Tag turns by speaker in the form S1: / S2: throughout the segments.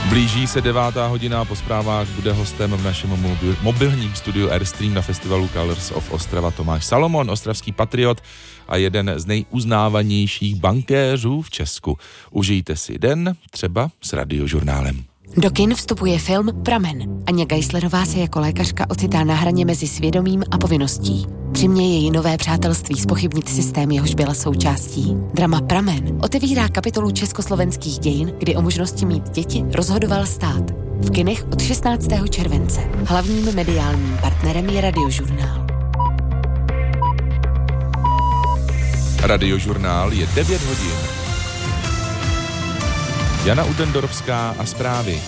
S1: Blíží se 9. hodina, po zprávách bude hostem v našem mobilním studiu Airstream na festivalu Colors of Ostrava Tomáš Salomon, ostravský patriot a jeden z nejuznávanějších bankéřů v Česku. Užijte si den třeba s Radiožurnálem.
S2: Do kin vstupuje film Pramen. Aně Geislerová se jako lékařka ocitá na hraně mezi svědomím a povinností. Přiměje její nové přátelství zpochybnit systém, jehož byla součástí. Drama Pramen otevírá kapitolu československých dějin, kdy o možnosti mít děti rozhodoval stát. V kinech od 16. července. Hlavním mediálním partnerem je Radiožurnál.
S1: Radiožurnál je 9 hodin. Jana Utendorovská a zprávy.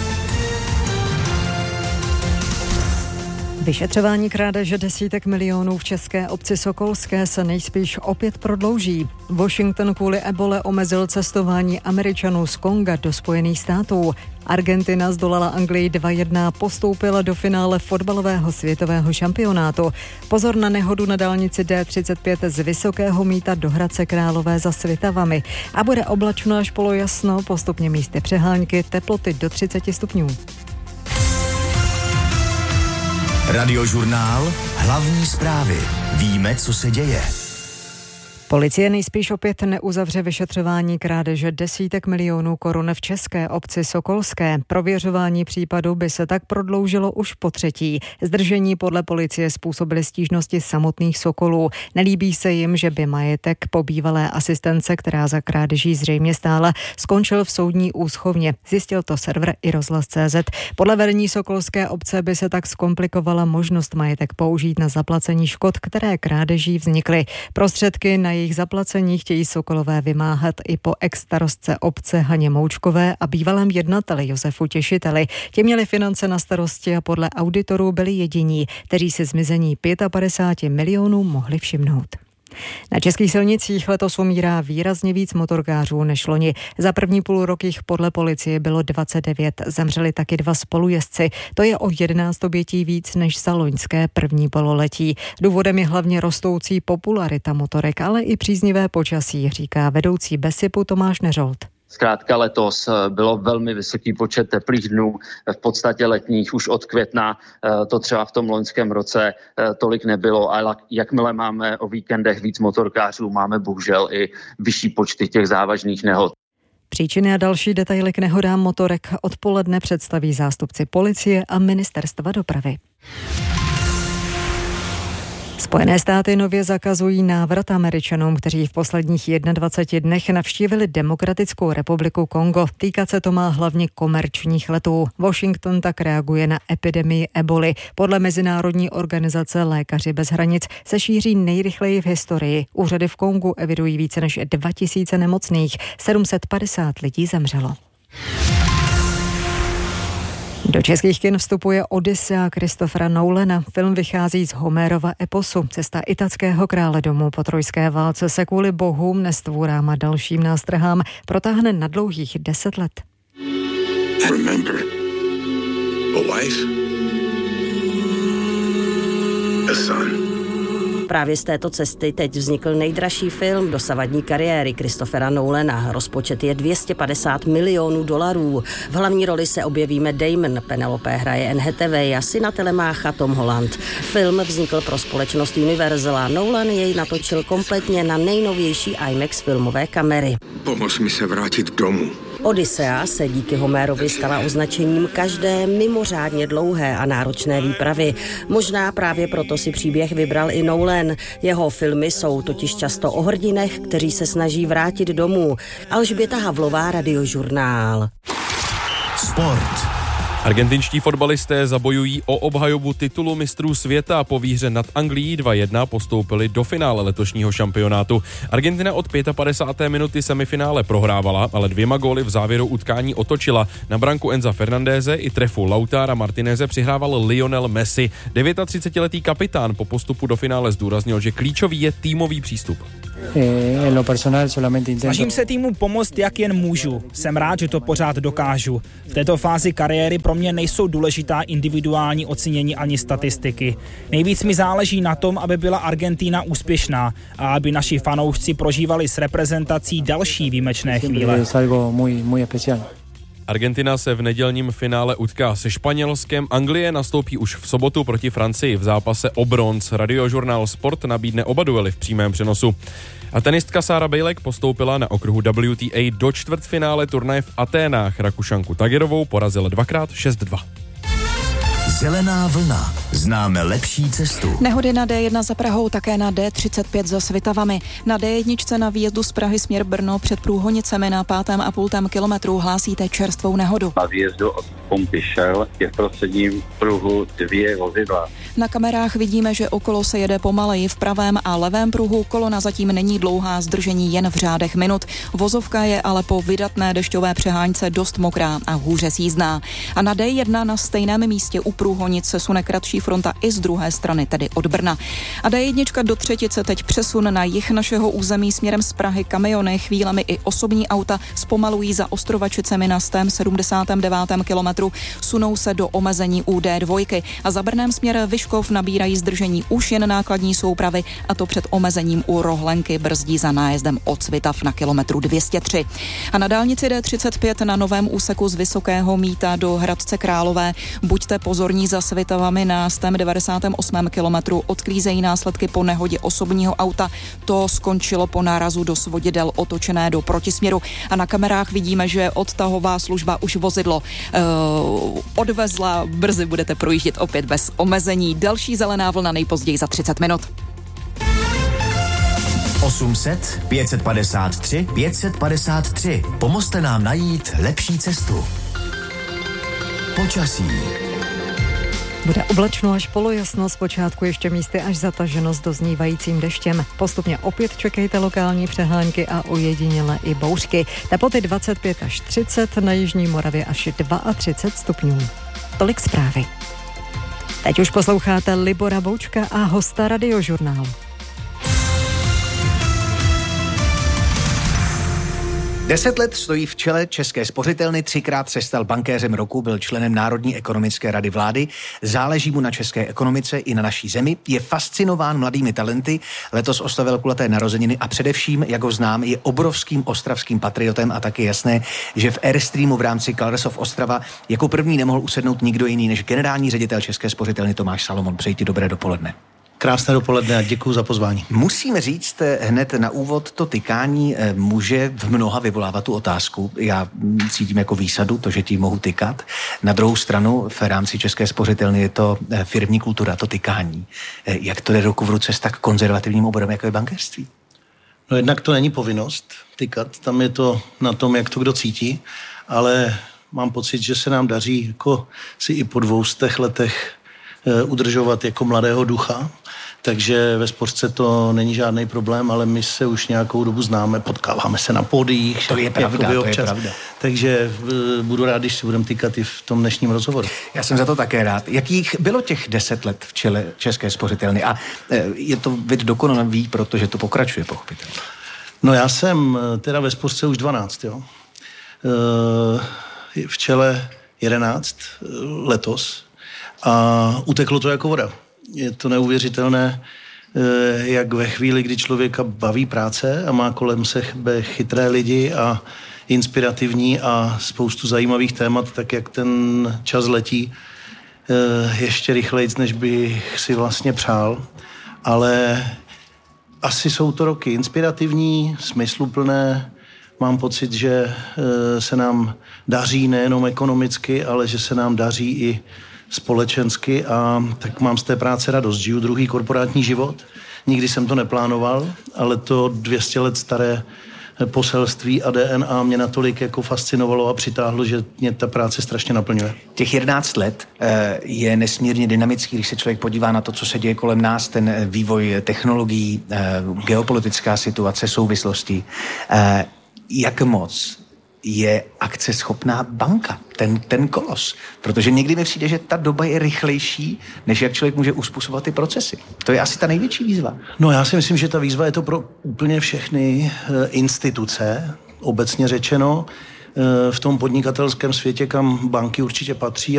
S3: Vyšetřování krádeže desítek milionů v české obci Sokolské se nejspíš opět prodlouží. Washington kvůli ebole omezil cestování Američanů z Konga do Spojených států. Argentina zdolala Anglii 2-1, postoupila do finále fotbalového světového šampionátu. Pozor na nehodu na dálnici D35 z Vysokého Mýta do Hradce Králové za Svitavami. A bude oblačno až polojasno, postupně místy přehánky, teploty do 30 stupňů.
S4: Radiožurnál, hlavní zprávy. Víme, co se děje.
S3: Policie nejspíš opět neuzavře vyšetřování krádeže desítek milionů korun v české obci Sokolské. Prověřování případu by se tak prodloužilo už po třetí. Zdržení podle policie způsobily stížnosti samotných Sokolů. Nelíbí se jim, že by majetek po bývalé asistence, která za krádeží zřejmě stála, skončil v soudní úschovně. Zjistil to server iRozhlas.cz. Podle vedení Sokolské obce by se tak zkomplikovala možnost majetek použít na zaplacení škod, které krádeží vznikly. Prostředky na jejich zaplacení chtějí Sokolové vymáhat i po ex-starostce obce Haně Moučkové a bývalém jednateli Josefu Těšiteli. Ti měli finance na starosti a podle auditorů byli jediní, kteří si zmizení 55 milionů mohli všimnout. Na českých silnicích letos umírá výrazně víc motorkářů než loni. Za první půl rok jich podle policie bylo 29. Zemřeli taky 2 spolujezdci. To je o 11 obětí víc než za loňské první pololetí. Důvodem je hlavně rostoucí popularita motorek, ale i příznivé počasí, říká vedoucí BESIPu Tomáš Neřolt.
S5: Zkrátka letos bylo velmi vysoký počet teplých dnů, v podstatě letních už od května, to třeba v tom loňském roce tolik nebylo, ale jakmile máme o víkendech víc motorkářů, máme bohužel i vyšší počty těch závažných nehod.
S3: Příčiny a další detaily k nehodám motorek odpoledne představí zástupci policie a ministerstva dopravy. Spojené státy nově zakazují návrat Američanům, kteří v posledních 21 dnech navštívili Demokratickou republiku Kongo. Týkat se to má hlavně komerčních letů. Washington tak reaguje na epidemii eboli. Podle mezinárodní organizace Lékaři bez hranic se šíří nejrychleji v historii. Úřady v Kongu evidují více než 2000 nemocných. 750 lidí zemřelo. Do českých kin vstupuje Odyssea Christophera Nolana. Film vychází z Homerova eposu. Cesta italského krále domů po trojské válce se kvůli bohům, nestvůrám a dalším nástrahám protáhne na dlouhých 10 let.
S6: Remember, a wife, a son.
S7: Právě z této cesty teď vznikl nejdražší film dosavadní kariéry Christophera Nolana. Rozpočet je $250 milionů. V hlavní roli se objeví Matt Damon, Penelope hraje Anne Hathaway a syna Telemácha Tom Holland. Film vznikl pro společnost Universal a Nolan jej natočil kompletně na nejnovější IMAX filmové kamery.
S6: Pomož mi se vrátit domů.
S7: Odyssea se díky Homerovi stala označením každé mimořádně dlouhé a náročné výpravy. Možná právě proto si příběh vybral i Nolan. Jeho filmy jsou totiž často o hrdinech, kteří se snaží vrátit domů. Alžběta Havlová, Radiožurnál.
S4: Sport.
S1: Argentinští fotbalisté zabojují o obhajobu titulu mistrů světa a po výhře nad Anglií 2-1 postoupili do finále letošního šampionátu. Argentina od 55. minuty semifinále prohrávala, ale 2 góly v závěru utkání otočila. Na branku Enza Fernandéze i trefu Lautara Martineze přihrával Lionel Messi. 39letý kapitán po postupu do finále zdůraznil, že klíčový je týmový přístup.
S8: Snažím se týmu pomoct, jak jen můžu. Jsem rád, že to pořád dokážu. V této fázi kariéry pro mě nejsou důležitá individuální ocenění ani statistiky. Nejvíc mi záleží na tom, aby byla Argentina úspěšná a aby naši fanoušci prožívali s reprezentací další výjimečné chvíle.
S1: Argentina se v nedělním finále utká se Španělskem, Anglie nastoupí už v sobotu proti Francii v zápase o bronz. Radiožurnál Sport nabídne oba duely v přímém přenosu. A tenistka Sára Bejlek postoupila na okruhu WTA do čtvrtfinále turnaje v Aténách. Rakušanku Tagerovou porazila 2x 6-2.
S4: Zelená vlna. Známe lepší cestu.
S9: Nehody na D1 za Prahou, také na D35 za Svitavami. Na D1 na výjezdu z Prahy směr Brno před Průhonicemi na 5,5 kilometru hlásíte čerstvou nehodu.
S10: Na výjezdu od pumpy Shell je v prostředním pruhu 2 vozidla.
S9: Na kamerách vidíme, že okolo se jede pomaleji. V pravém a levém pruhu kolona zatím není dlouhá, zdržení jen v řádech minut. Vozovka je ale po vydatné dešťové přeháňce dost mokrá a hůře sjízdná. A na D1 na stejném místě u Průhonic se sune kratší fronta i z druhé strany, tedy od Brna. A D1 do Třetice teď přesun na jih našeho území směrem z Prahy. Kamiony, chvílemi i osobní auta zpomalují za Ostrovačicemi na 179. kilometru, sunou se do omezení u D2 a za Brnem směr Vyškov nabírají zdržení už jen nákladní soupravy, a to před omezením u Rohlenky, brzdí za nájezdem od Svitav na kilometru 203. A na dálnici D35 na novém úseku z Vysokého Mýta do Hradce Králové buďte pozorní za Svitavami na 198. kilometru, odklízejí následky po nehodě osobního auta. To skončilo po nárazu do svodidel otočené do protisměru a na kamerách vidíme, že odtahová služba už vozidlo odvezla, brzy budete projíždět opět bez omezení. Další zelená vlna nejpozději za 30 minut.
S4: 800 553 553. Pomozte nám najít lepší cestu. Počasí.
S3: Bude oblačno až polojasno, zpočátku ještě místy až zataženo s doznívajícím deštěm. Postupně opět čekejte lokální přehánky a ojediněle i bouřky. Teploty 25 až 30, na jižní Moravě až 32 stupňů. Tolik zprávy. Teď už posloucháte Libora Boučka a hosta Radiožurnálu.
S11: 10 let stojí v čele České spořitelny, 3krát se stal bankéřem roku, byl členem Národní ekonomické rady vlády, záleží mu na české ekonomice i na naší zemi, je fascinován mladými talenty, letos oslavil kulaté narozeniny a především, jak ho znám, je obrovským ostravským patriotem a taky jasné, že v Airstreamu v rámci Colors of Ostrava jako první nemohl usednout nikdo jiný než generální ředitel České spořitelny Tomáš Salomon. Přeji ti dobré dopoledne.
S12: Krásné dopoledne a děkuji za pozvání.
S11: Musíme říct hned na úvod, to tykání může v mnoha vyvolávat tu otázku. Já cítím jako výsadu to, že ti mohu tykat. Na druhou stranu v rámci České spořitelny je to firmní kultura, to tykání. Jak to jde ruku v ruce s tak konzervativním oborem, jako je bankéřství?
S12: No jednak to není povinnost tykat, tam je to na tom, jak to kdo cítí, ale mám pocit, že se nám daří jako si i po 200 letech udržovat jako mladého ducha, takže ve spořce to není žádný problém, ale my se už nějakou dobu známe, potkáváme se na pódiích.
S11: To je pravda, to je pravda.
S12: Takže budu rád, když si budeme tykat i v tom dnešním rozhovoru.
S11: Já jsem za to také rád. Jakých bylo těch 10 let v čele České spořitelny? A je to vid dokonalý, protože to pokračuje, pochopitelně.
S12: No já jsem teda ve spořce už 12, jo. V čele 11 letos. A uteklo to jako voda. Je to neuvěřitelné, jak ve chvíli, kdy člověka baví práce a má kolem sebe chytré lidi a inspirativní a spoustu zajímavých témat, tak jak ten čas letí ještě rychlejc, než bych si vlastně přál. Ale asi jsou to roky inspirativní, smysluplné. Mám pocit, že se nám daří nejenom ekonomicky, ale že se nám daří i společensky a tak mám z té práce radost. Žiju druhý korporátní život. Nikdy jsem to neplánoval, ale to 200 let staré poselství a DNA mě natolik jako fascinovalo a přitáhlo, že mě ta práce strašně naplňuje.
S11: Těch 11 let je nesmírně dynamický, když se člověk podívá na to, co se děje kolem nás, ten vývoj technologií, geopolitická situace, souvislosti. Jak moc je akceschopná banka, ten kolos. Protože někdy mi přijde, že ta doba je rychlejší, než jak člověk může uspůsobovat ty procesy. To je asi ta největší výzva.
S12: No já si myslím, že ta výzva je to pro úplně všechny instituce, obecně řečeno, v tom podnikatelském světě, kam banky určitě patří